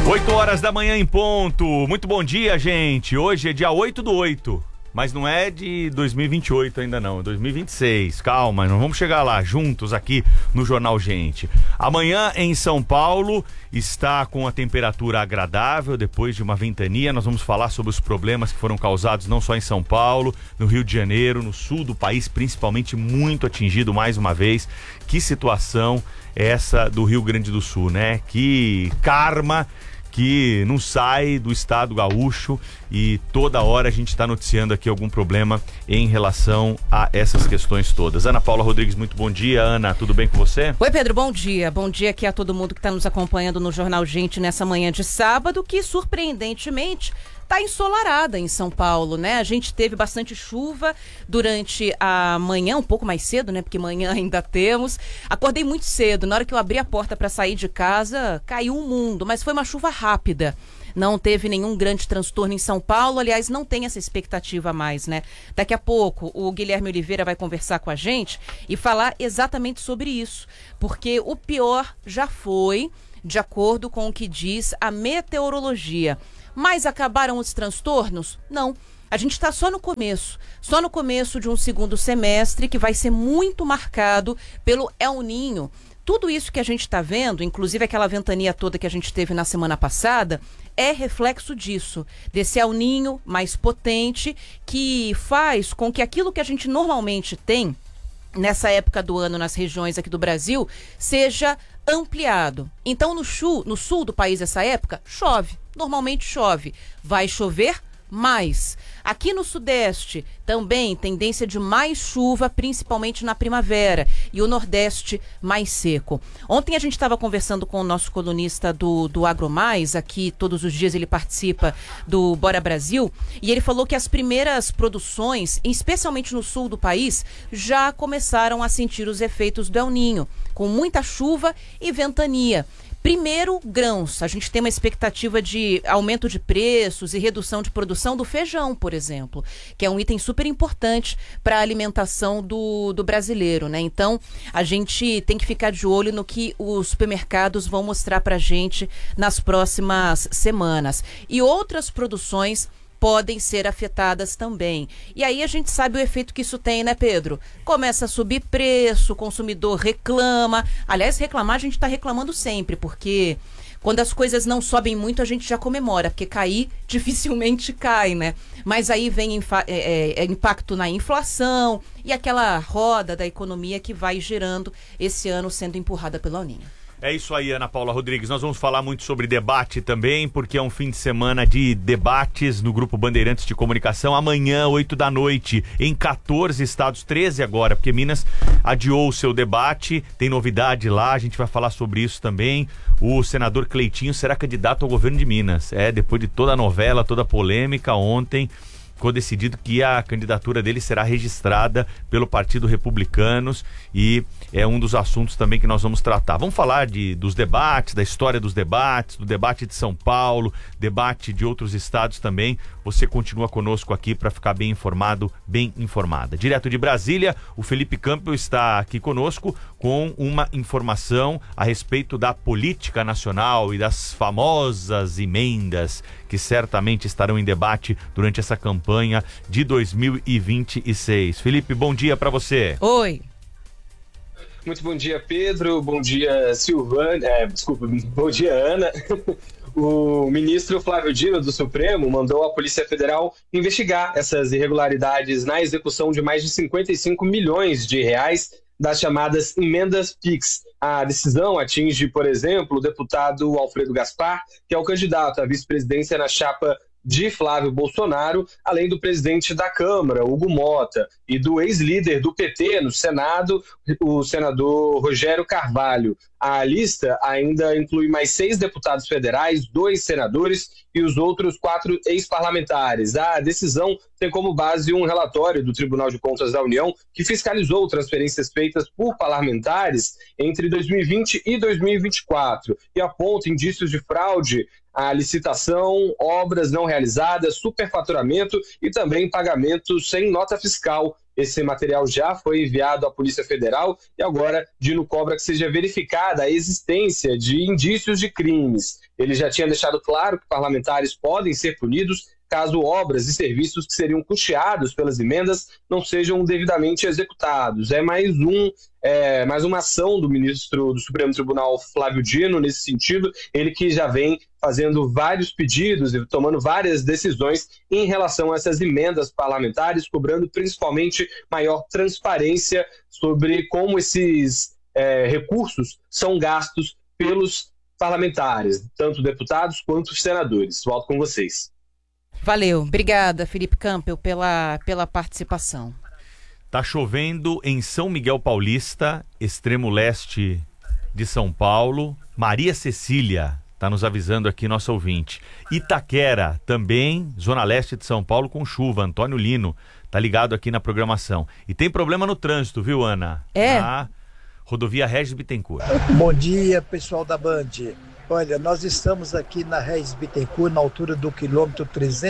8h da manhã em ponto. Muito bom dia, gente. Hoje é dia 8/8, mas não é de 2028 ainda não, é 2026. Calma, nós vamos chegar lá juntos aqui no Jornal Gente. Amanhã em São Paulo está com a temperatura agradável depois de uma ventania. Nós vamos falar sobre os problemas que foram causados não só em São Paulo, no Rio de Janeiro, no sul do país, principalmente muito atingido mais uma vez. Que situação é essa do Rio Grande do Sul, né? Que karma que não sai do estado gaúcho, e toda hora a gente está noticiando aqui algum problema em relação a essas questões todas. Ana Paula Rodrigues, muito bom dia. Ana, tudo bem com você? Oi, Pedro, bom dia. Bom dia aqui a todo mundo que está nos acompanhando no Jornal Gente nessa manhã de sábado, que surpreendentemente está ensolarada em São Paulo, né? A gente teve bastante chuva durante a manhã, um pouco mais cedo, né? Porque manhã ainda temos. Acordei muito cedo. Na hora que eu abri a porta para sair de casa, caiu o mundo, mas foi uma chuva rápida. Não teve nenhum grande transtorno em São Paulo, aliás, não tem essa expectativa mais, né? Daqui a pouco o Guilherme Oliveira vai conversar com a gente e falar exatamente sobre isso, porque o pior já foi, de acordo com o que diz a meteorologia. Mas acabaram os transtornos? Não. A gente está só no começo de um segundo semestre que vai ser muito marcado pelo El Niño. Tudo isso que a gente está vendo, inclusive aquela ventania toda que a gente teve na semana passada, é reflexo disso, desse El Niño mais potente, que faz com que aquilo que a gente normalmente tem nessa época do ano nas regiões aqui do Brasil seja ampliado. Então no sul do país essa época chove, normalmente chove, vai chover mais. Aqui no Sudeste também tendência de mais chuva, principalmente na primavera, e o Nordeste mais seco. Ontem a gente estava conversando com o nosso colunista do AgroMais, aqui todos os dias ele participa do Bora Brasil, e ele falou que as primeiras produções, especialmente no sul do país, já começaram a sentir os efeitos do El Niño, com muita chuva e ventania. Primeiro, grãos. A gente tem uma expectativa de aumento de preços e redução de produção do feijão, por exemplo, que é um item super importante para a alimentação do brasileiro, né? Então, a gente tem que ficar de olho no que os supermercados vão mostrar para a gente nas próximas semanas. E outras produções podem ser afetadas também. E aí a gente sabe o efeito que isso tem, né, Pedro? Começa a subir preço, o consumidor reclama. Aliás, reclamar a gente está reclamando sempre, porque quando as coisas não sobem muito a gente já comemora, porque cair dificilmente cai, né? Mas aí vem impacto na inflação e aquela roda da economia que vai gerando esse ano sendo empurrada pelo El Niño. É isso aí, Ana Paula Rodrigues. Nós vamos falar muito sobre debate também, porque é um fim de semana de debates no Grupo Bandeirantes de Comunicação. Amanhã, 8 da noite, em 14 estados, 13 agora, porque Minas adiou o seu debate. Tem novidade lá, a gente vai falar sobre isso também. O senador Cleitinho será candidato ao governo de Minas. Depois de toda a novela, toda a polêmica, ontem ficou decidido que a candidatura dele será registrada pelo Partido Republicanos, e é um dos assuntos também que nós vamos tratar. Vamos falar dos debates, da história dos debates, do debate de São Paulo, debate de outros estados também. Você continua conosco aqui para ficar bem informado, bem informada. Direto de Brasília, o Felipe Campbell está aqui conosco com uma informação a respeito da política nacional e das famosas emendas que certamente estarão em debate durante essa campanha de 2026. Felipe, bom dia para você. Oi. Muito bom dia, Pedro. Bom dia, Silvana. Bom dia, Ana. O ministro Flávio Dino, do Supremo, mandou a Polícia Federal investigar essas irregularidades na execução de mais de 55 milhões de reais das chamadas emendas PIX. A decisão atinge, por exemplo, o deputado Alfredo Gaspar, que é o candidato à vice-presidência na chapa de Flávio Bolsonaro, além do presidente da Câmara, Hugo Mota, e do ex-líder do PT no Senado, o senador Rogério Carvalho. A lista ainda inclui mais 6 deputados federais, 2 senadores e os outros 4 ex-parlamentares. A decisão tem como base um relatório do Tribunal de Contas da União que fiscalizou transferências feitas por parlamentares entre 2020 e 2024 e aponta indícios de fraude à licitação, obras não realizadas, superfaturamento e também pagamento sem nota fiscal. Esse material já foi enviado à Polícia Federal e agora Dino cobra que seja verificada a existência de indícios de crimes. Ele já tinha deixado claro que parlamentares podem ser punidos caso obras e serviços que seriam custeados pelas emendas não sejam devidamente executados. É mais uma ação do ministro do Supremo Tribunal, Flávio Dino, nesse sentido, ele que já vem fazendo vários pedidos e tomando várias decisões em relação a essas emendas parlamentares, cobrando principalmente maior transparência sobre como esses recursos são gastos pelos parlamentares, tanto deputados quanto senadores. Volto com vocês. Valeu, obrigada, Felipe Campbell, pela participação. Tá chovendo em São Miguel Paulista, extremo leste de São Paulo. Maria Cecília tá nos avisando aqui, nosso ouvinte. Itaquera, também, zona leste de São Paulo, com chuva. Antônio Lino tá ligado aqui na programação. E tem problema no trânsito, viu, Ana? Na rodovia Regis Bittencourt. Bom dia, pessoal da Band. Olha, nós estamos aqui na Regis Bittencourt, na altura do quilômetro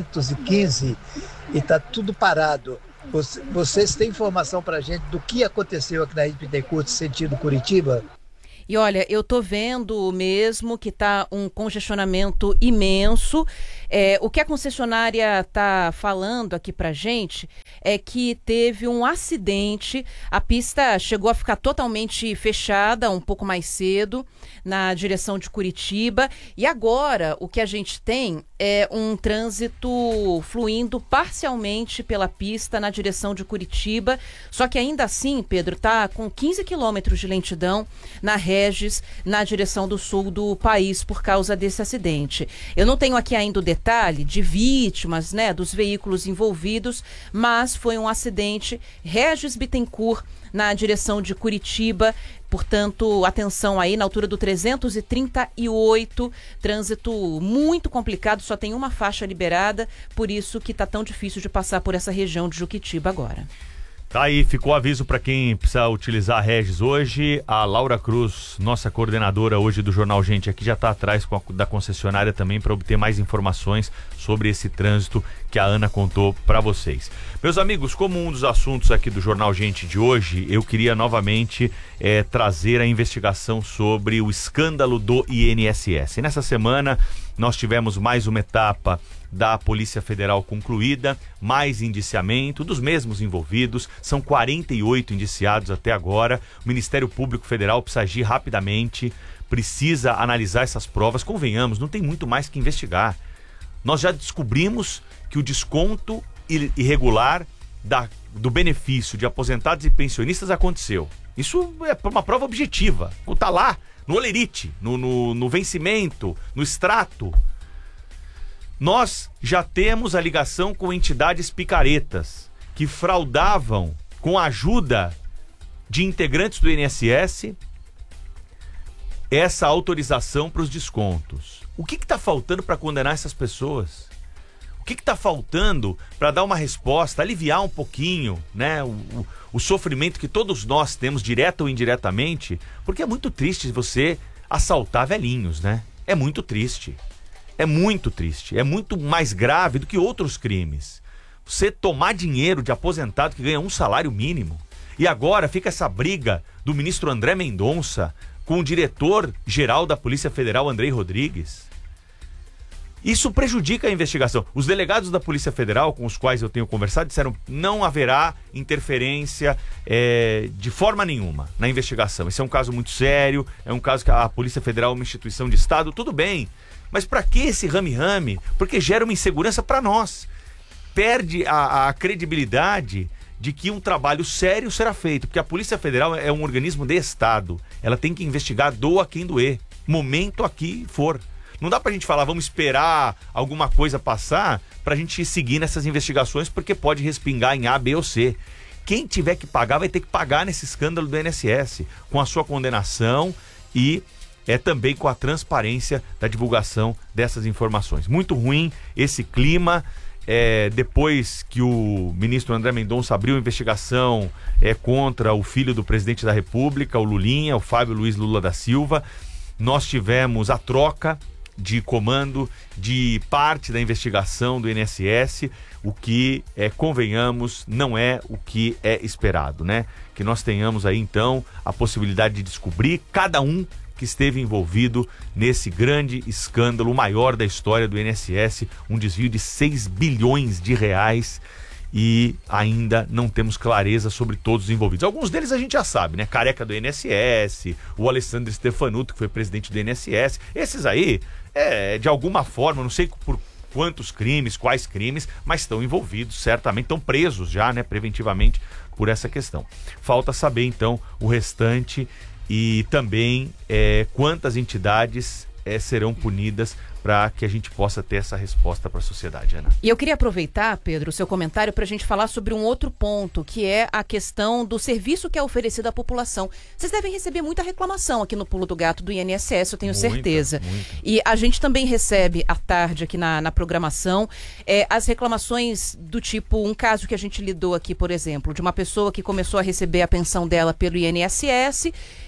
315, e está tudo parado. Vocês têm informação para a gente do que aconteceu aqui na Regis Bittencourt, sentido Curitiba? E olha, eu tô vendo mesmo que tá um congestionamento imenso. O que a concessionária tá falando aqui pra gente é que teve um acidente, a pista chegou a ficar totalmente fechada um pouco mais cedo na direção de Curitiba, e agora o que a gente tem é um trânsito fluindo parcialmente pela pista na direção de Curitiba, só que ainda assim, Pedro, tá com 15 quilômetros de lentidão na Regis, na direção do sul do país por causa desse acidente. Eu não tenho aqui ainda o detalhe de vítimas, né, dos veículos envolvidos, mas foi um acidente Regis Bittencourt na direção de Curitiba. Portanto, atenção aí na altura do 338, trânsito muito complicado, só tem uma faixa liberada, por isso que tá tão difícil de passar por essa região de Juquitiba agora. Tá aí, ficou aviso para quem precisa utilizar a Regis hoje. A Laura Cruz, nossa coordenadora hoje do Jornal Gente, aqui já está atrás da concessionária também para obter mais informações sobre esse trânsito que a Ana contou para vocês. Meus amigos, como um dos assuntos aqui do Jornal Gente de hoje, eu queria novamente trazer a investigação sobre o escândalo do INSS. E nessa semana nós tivemos mais uma etapa da Polícia Federal concluída, mais indiciamento dos mesmos envolvidos, são 48 indiciados até agora. O Ministério Público Federal precisa agir rapidamente, precisa analisar essas provas. Convenhamos, não tem muito mais que investigar. Nós já descobrimos que o desconto irregular do benefício de aposentados e pensionistas aconteceu. Isso é uma prova objetiva, está lá no olerite, no vencimento, no extrato. Nós já temos a ligação com entidades picaretas que fraudavam com a ajuda de integrantes do INSS essa autorização para os descontos. O que está faltando para condenar essas pessoas? O que está faltando para dar uma resposta, aliviar um pouquinho, né, o sofrimento que todos nós temos, direta ou indiretamente? Porque é muito triste você assaltar velhinhos, né? É muito triste. É muito triste, é muito mais grave do que outros crimes. Você tomar dinheiro de aposentado que ganha um salário mínimo. E agora fica essa briga do ministro André Mendonça com o diretor-geral da Polícia Federal, Andrei Rodrigues. Isso prejudica a investigação. Os delegados da Polícia Federal, com os quais eu tenho conversado, disseram que não haverá interferência de forma nenhuma na investigação. Esse é um caso muito sério, é um caso que a Polícia Federal é uma instituição de Estado, tudo bem. Mas para que esse rame-rame? Porque gera uma insegurança para nós. Perde a credibilidade de que um trabalho sério será feito. Porque a Polícia Federal é um organismo de Estado. Ela tem que investigar, doa quem doer. Momento aqui for. Não dá pra gente falar, vamos esperar alguma coisa passar pra gente seguir nessas investigações, porque pode respingar em A, B ou C. Quem tiver que pagar vai ter que pagar nesse escândalo do INSS, com a sua condenação e também com a transparência da divulgação dessas informações. Muito ruim esse clima, depois que o ministro André Mendonça abriu investigação contra o filho do presidente da República, o Lulinha, o Fábio Luiz Lula da Silva. Nós tivemos a troca de comando de parte da investigação do INSS, o que, convenhamos, não é o que é esperado, né? Que nós tenhamos aí, então, a possibilidade de descobrir cada um que esteve envolvido nesse grande escândalo, o maior da história do INSS, um desvio de 6 bilhões de reais, e ainda não temos clareza sobre todos os envolvidos. Alguns deles a gente já sabe, né? Careca do INSS, o Alessandro Stefanuto, que foi presidente do INSS. Esses aí, de alguma forma, não sei por quantos crimes, quais crimes, mas estão envolvidos, certamente, estão presos já, né, preventivamente por essa questão. Falta saber, então, o restante e também quantas entidades serão punidas para que a gente possa ter essa resposta para a sociedade, Ana. E eu queria aproveitar, Pedro, o seu comentário para a gente falar sobre um outro ponto, que é a questão do serviço que é oferecido à população. Vocês devem receber muita reclamação aqui no Pulo do Gato do INSS, eu tenho certeza. Muita. E a gente também recebe à tarde aqui na programação as reclamações do tipo, um caso que a gente lidou aqui, por exemplo, de uma pessoa que começou a receber a pensão dela pelo INSS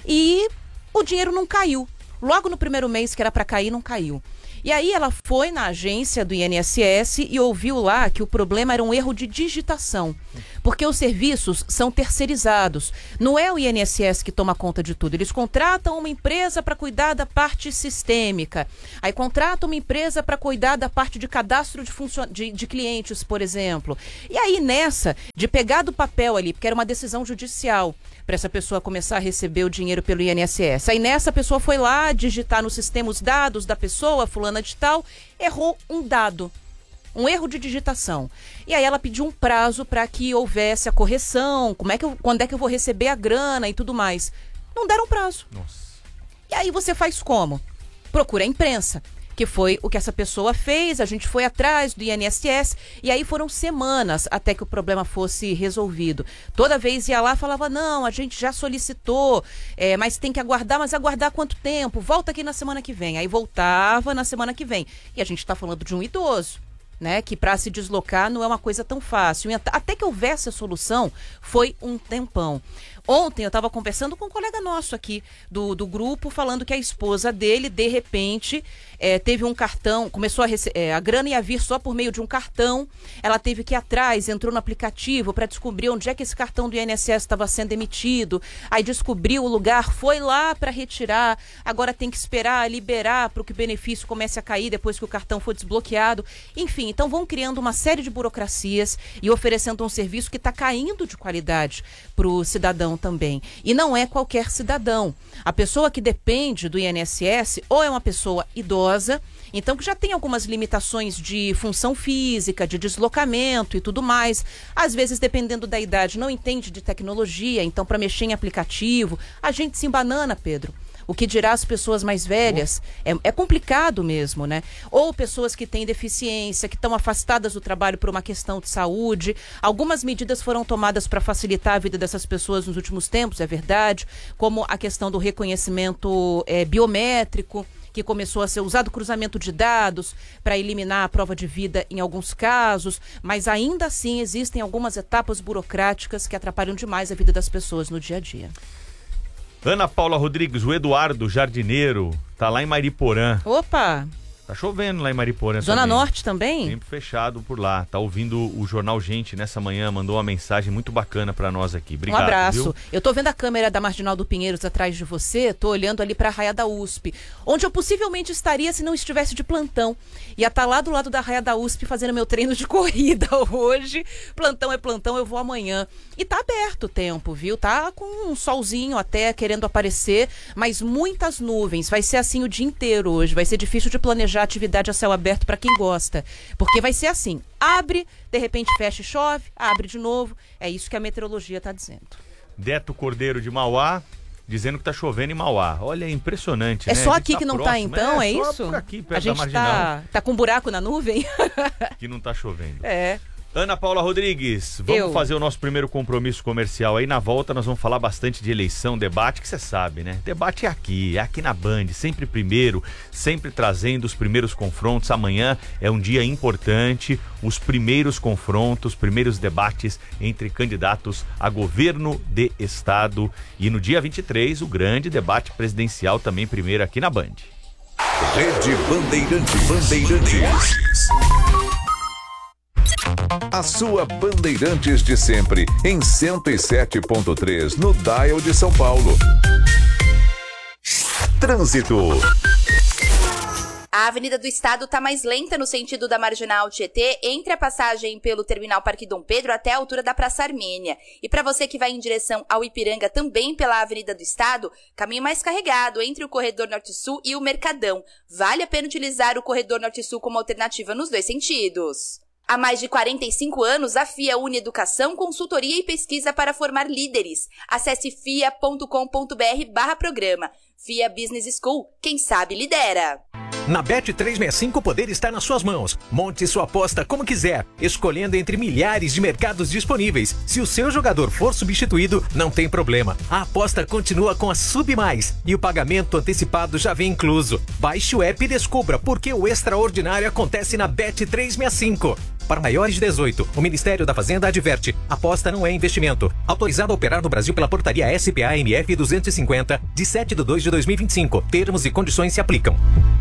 e o dinheiro não caiu. Logo no primeiro mês que era para cair, não caiu. E aí ela foi na agência do INSS e ouviu lá que o problema era um erro de digitação, porque os serviços são terceirizados. Não é o INSS que toma conta de tudo. Eles contratam uma empresa para cuidar da parte sistêmica. Aí contratam uma empresa para cuidar da parte de cadastro de clientes, por exemplo. E aí nessa, de pegar do papel ali, porque era uma decisão judicial, para essa pessoa começar a receber o dinheiro pelo INSS. Aí nessa a pessoa foi lá digitar no sistema os dados da pessoa, fulana de tal, errou um dado, um erro de digitação. E aí ela pediu um prazo para que houvesse a correção, quando é que eu vou receber a grana e tudo mais. Não deram prazo. Nossa. E aí você faz como? Procura a imprensa, que foi o que essa pessoa fez, a gente foi atrás do INSS, e aí foram semanas até que o problema fosse resolvido. Toda vez ia lá e falava, não, a gente já solicitou, mas tem que aguardar, mas aguardar quanto tempo? Volta aqui na semana que vem. Aí voltava na semana que vem. E a gente está falando de um idoso, né, que para se deslocar não é uma coisa tão fácil. E até que houvesse a solução, foi um tempão. Ontem eu estava conversando com um colega nosso aqui do grupo, falando que a esposa dele, de repente, teve um cartão, começou a grana ia vir só por meio de um cartão, ela teve que ir atrás, entrou no aplicativo para descobrir onde é que esse cartão do INSS estava sendo emitido, aí descobriu o lugar, foi lá para retirar, agora tem que esperar liberar para que o benefício comece a cair depois que o cartão for desbloqueado. Enfim, então vão criando uma série de burocracias e oferecendo um serviço que está caindo de qualidade para o cidadão também. E não é qualquer cidadão. A pessoa que depende do INSS ou é uma pessoa idosa, então que já tem algumas limitações de função física, de deslocamento e tudo mais. Às vezes, dependendo da idade, não entende de tecnologia, então para mexer em aplicativo, a gente se embanana, Pedro. O que dirá as pessoas mais velhas, é complicado mesmo, né? Ou pessoas que têm deficiência, que estão afastadas do trabalho por uma questão de saúde. Algumas medidas foram tomadas para facilitar a vida dessas pessoas nos últimos tempos, é verdade, como a questão do reconhecimento biométrico, que começou a ser usado, cruzamento de dados para eliminar a prova de vida em alguns casos, mas ainda assim existem algumas etapas burocráticas que atrapalham demais a vida das pessoas no dia a dia. Ana Paula Rodrigues, o Eduardo Jardineiro, tá lá em Mariporã. Opa! Tá chovendo lá em Mariporã. Zona também. Norte também? Tempo fechado por lá. Tá ouvindo o Jornal Gente nessa manhã, mandou uma mensagem muito bacana pra nós aqui. Obrigado, um abraço. Viu? Eu tô vendo a câmera da Marginal do Pinheiros atrás de você, tô olhando ali pra Raia da USP, onde eu possivelmente estaria se não estivesse de plantão. Ia estar lá do lado da Raia da USP fazendo meu treino de corrida hoje. Plantão é plantão, eu vou amanhã. E tá aberto o tempo, viu? Tá com um solzinho até querendo aparecer, mas muitas nuvens. Vai ser assim o dia inteiro hoje. Vai ser difícil de planejar atividade a céu aberto para quem gosta, porque vai ser assim, abre, de repente fecha e chove, abre de novo, é isso que a meteorologia está dizendo. Deto Cordeiro de Mauá, dizendo que tá chovendo em Mauá. Olha, é impressionante, né? É só aqui que não tá então, é só isso? Por aqui, perto a gente da Marginal. tá com um buraco na nuvem? Que não tá chovendo. É. Ana Paula Rodrigues, vamos fazer o nosso primeiro compromisso comercial aí. Na volta nós vamos falar bastante de eleição, debate, que você sabe, né? Debate é aqui na Band, sempre primeiro, sempre trazendo os primeiros confrontos. Amanhã é um dia importante, os primeiros confrontos, primeiros debates entre candidatos a governo de estado. E no dia 23, o grande debate presidencial também primeiro aqui na Band. Rede Bandeirantes. A sua Bandeirantes de sempre, em 107.3, no dial de São Paulo. Trânsito. A Avenida do Estado está mais lenta no sentido da Marginal Tietê, entre a passagem pelo Terminal Parque Dom Pedro até a altura da Praça Armênia. E para você que vai em direção ao Ipiranga, também pela Avenida do Estado, caminho mais carregado entre o Corredor Norte-Sul e o Mercadão. Vale a pena utilizar o Corredor Norte-Sul como alternativa nos dois sentidos. Há mais de 45 anos, a FIA une educação, consultoria e pesquisa para formar líderes. Acesse fia.com.br/programa. FIA Business School, quem sabe lidera. Na Bet365 o poder está nas suas mãos. Monte sua aposta como quiser, escolhendo entre milhares de mercados disponíveis. Se o seu jogador for substituído, não tem problema. A aposta continua com a Sub Mais e o pagamento antecipado já vem incluso. Baixe o app e descubra por que o extraordinário acontece na Bet365. Para maiores de 18, o Ministério da Fazenda adverte: aposta não é investimento. Autorizado a operar no Brasil pela portaria SPA-MF 250, de 7/2/2025. Termos e condições se aplicam.